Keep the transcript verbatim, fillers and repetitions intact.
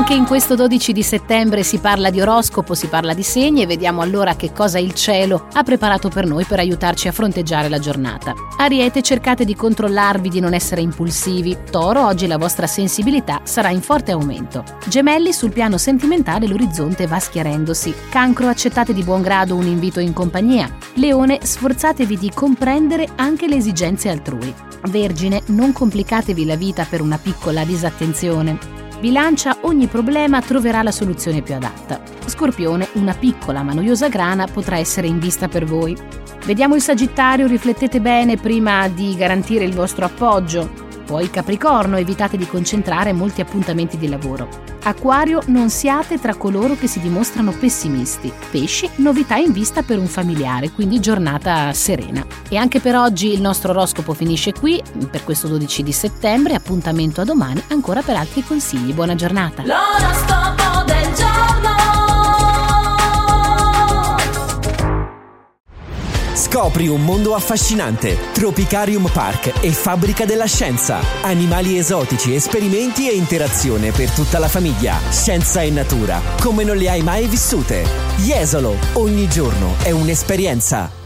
Anche in questo dodici di settembre si parla di oroscopo, si parla di segni e vediamo allora che cosa il cielo ha preparato per noi per aiutarci a fronteggiare la giornata. Ariete, cercate di controllarvi, di non essere impulsivi. Toro, oggi la vostra sensibilità sarà in forte aumento. Gemelli, sul piano sentimentale l'orizzonte va schiarendosi. Cancro, accettate di buon grado un invito in compagnia. Leone, sforzatevi di comprendere anche le esigenze altrui. Vergine, non complicatevi la vita per una piccola disattenzione. Bilancia, ogni problema troverà la soluzione più adatta. Scorpione, una piccola ma noiosa grana potrà essere in vista per voi. Vediamo il Sagittario, riflettete bene prima di garantire il vostro appoggio. Poi Capricorno, evitate di concentrare molti appuntamenti di lavoro. Acquario, non siate tra coloro che si dimostrano pessimisti. Pesci, novità in vista per un familiare, quindi giornata serena. E anche per oggi il nostro oroscopo finisce qui, per questo dodici di settembre, appuntamento a domani ancora per altri consigli. Buona giornata! L'oroscopo del giorno. Scopri un mondo affascinante. Tropicarium Park e Fabbrica della Scienza. Animali esotici, esperimenti e interazione per tutta la famiglia. Scienza e natura, come non le hai mai vissute. Jesolo, ogni giorno è un'esperienza.